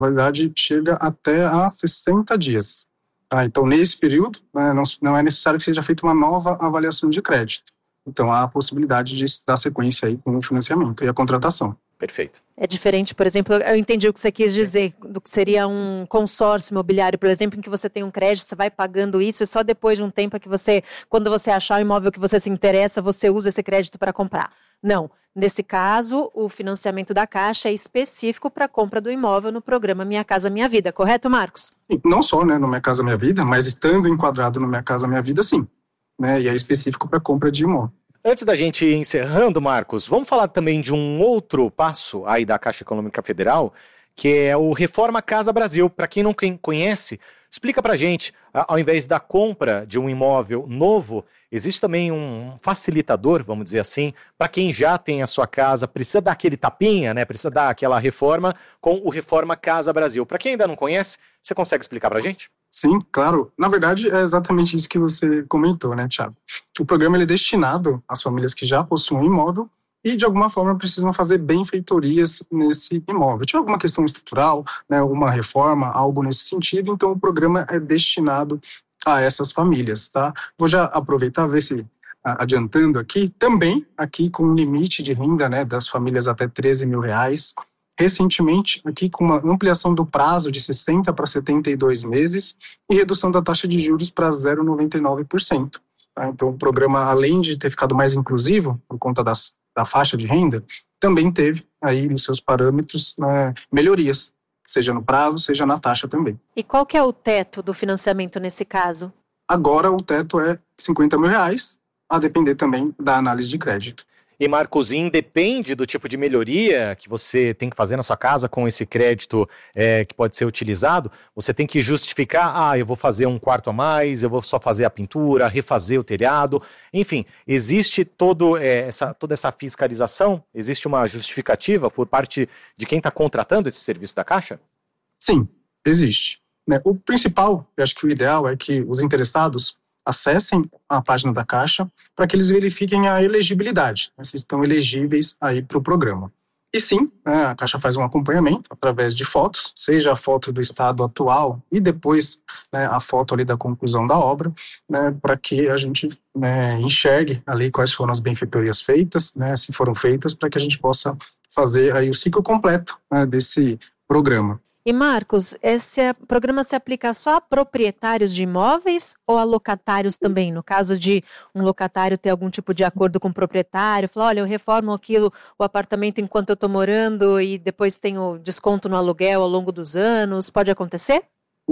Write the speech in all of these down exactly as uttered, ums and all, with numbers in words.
validade chega até a sessenta dias. Tá? Então, nesse período, né, não, não é necessário que seja feita uma nova avaliação de crédito. Então, há a possibilidade de dar sequência aí com o financiamento e a contratação. Perfeito. É diferente, por exemplo, eu entendi o que você quis dizer, do que seria um consórcio imobiliário, por exemplo, em que você tem um crédito, você vai pagando isso e só depois de um tempo é que você, quando você achar o imóvel que você se interessa, você usa esse crédito para comprar. Não. Nesse caso, o financiamento da Caixa é específico para a compra do imóvel no programa Minha Casa Minha Vida, correto, Marcos? Não só, né, no Minha Casa Minha Vida, mas estando enquadrado no Minha Casa Minha Vida, sim. Né, e é específico para a compra de imóvel. Antes da gente ir encerrando, Marcos, vamos falar também de um outro passo aí da Caixa Econômica Federal, que é o Reforma Casa Brasil. Para quem não conhece, explica pra gente, ao invés da compra de um imóvel novo, existe também um facilitador, vamos dizer assim, para quem já tem a sua casa, precisa dar aquele tapinha, né? Precisa dar aquela reforma com o Reforma Casa Brasil. Para quem ainda não conhece, você consegue explicar pra gente? Sim, claro. Na verdade, é exatamente isso que você comentou, né, Thiago? O programa ele é destinado às famílias que já possuem imóvel e, de alguma forma, precisam fazer benfeitorias nesse imóvel. Tinha alguma questão estrutural, né, uma reforma, algo nesse sentido, então o programa é destinado a essas famílias, tá? Vou já aproveitar, ver se, adiantando aqui, também aqui com um limite de renda, né, das famílias até treze mil reais, recentemente, aqui com uma ampliação do prazo de sessenta para setenta e dois meses e redução da taxa de juros para zero vírgula noventa e nove por cento. Tá? Então, o programa, além de ter ficado mais inclusivo, por conta das, da faixa de renda, também teve aí nos seus parâmetros, né, melhorias, seja no prazo, seja na taxa também. E qual que é o teto do financiamento nesse caso? Agora, o teto é cinquenta mil reais, a depender também da análise de crédito. E, Marcos, independe do tipo de melhoria que você tem que fazer na sua casa com esse crédito é, que pode ser utilizado, você tem que justificar, ah, eu vou fazer um quarto a mais, eu vou só fazer a pintura, refazer o telhado, enfim, existe todo, é, essa, toda essa fiscalização, existe uma justificativa por parte de quem está contratando esse serviço da Caixa? Sim, existe. Né? O principal, eu acho que o ideal é que os interessados acessem a página da Caixa para que eles verifiquem a elegibilidade, né, se estão elegíveis aí para o programa. E sim, né, a Caixa faz um acompanhamento através de fotos, seja a foto do estado atual e depois, né, a foto ali da conclusão da obra, né, para que a gente, né, enxergue ali quais foram as benfeitorias feitas, né, se foram feitas, para que a gente possa fazer aí o ciclo completo, né, desse programa. E, Marcos, esse programa se aplica só a proprietários de imóveis ou a locatários também? No caso de um locatário ter algum tipo de acordo com o proprietário, falar, olha, eu reformo aquilo, o apartamento enquanto eu estou morando e depois tenho desconto no aluguel ao longo dos anos, pode acontecer?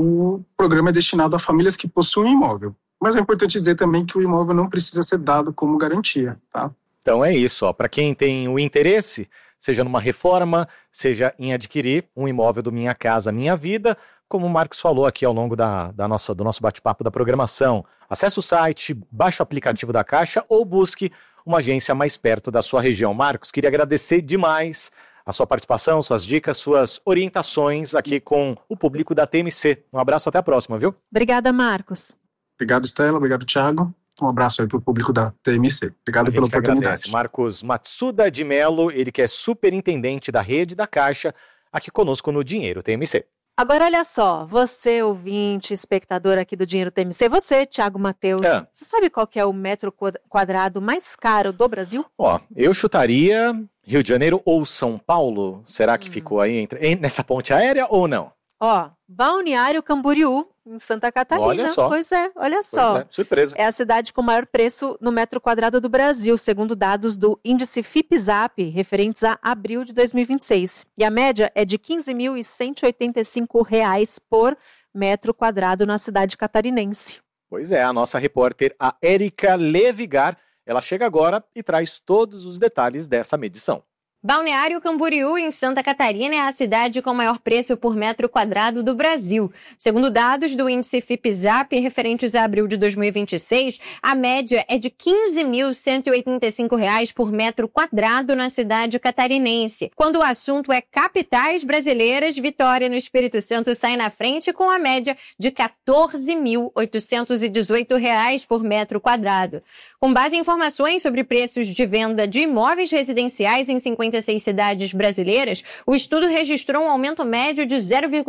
O programa é destinado a famílias que possuem imóvel, mas é importante dizer também que o imóvel não precisa ser dado como garantia, tá? Então é isso, para quem tem o interesse, seja numa reforma, seja em adquirir um imóvel do Minha Casa Minha Vida, como o Marcos falou aqui ao longo da, da nossa, do nosso bate-papo da programação. Acesse o site, baixe o aplicativo da Caixa ou busque uma agência mais perto da sua região. Marcos, queria agradecer demais a sua participação, suas dicas, suas orientações aqui com o público da T M C. Um abraço, até a próxima, viu? Obrigada, Marcos. Obrigado, Estela. Obrigado, Thiago. Um abraço aí para o público da T M C. Obrigado pela oportunidade. Agradece. Marcos Matsuda de Mello, ele que é superintendente da rede da Caixa, aqui conosco no Dinheiro T M C. Agora olha só, você ouvinte, espectador aqui do Dinheiro T M C, você, Thiago Matheus, é. Você sabe qual que é o metro quadrado mais caro do Brasil? Ó, eu chutaria Rio de Janeiro ou São Paulo. Será que hum. ficou aí entre, nessa ponte aérea ou não? Ó, Balneário Camboriú, em Santa Catarina. Olha só. Pois é, olha só. É, surpresa. É a cidade com maior preço no metro quadrado do Brasil, segundo dados do índice Fipzap, referentes a abril de dois mil e vinte e seis. E a média é de quinze mil cento e oitenta e cinco reais por metro quadrado na cidade catarinense. Pois é, a nossa repórter, a Érica Levigar, ela chega agora e traz todos os detalhes dessa medição. Balneário Camboriú, em Santa Catarina, é a cidade com maior preço por metro quadrado do Brasil. Segundo dados do índice Fipzap, referentes a abril de dois mil e vinte e seis, a média é de quinze mil cento e oitenta e cinco reais por metro quadrado na cidade catarinense. Quando o assunto é capitais brasileiras, Vitória, no Espírito Santo, sai na frente com a média de quatorze mil oitocentos e dezoito reais por metro quadrado. Com base em informações sobre preços de venda de imóveis residenciais em cinquenta cinquenta e seis cidades brasileiras, o estudo registrou um aumento médio de zero vírgula